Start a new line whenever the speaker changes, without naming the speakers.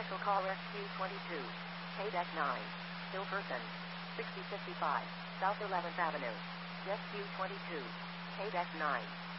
Special call SQ22. KDEC 9. Still person. 6055. South 11th Avenue. SQ22. KDEC 9.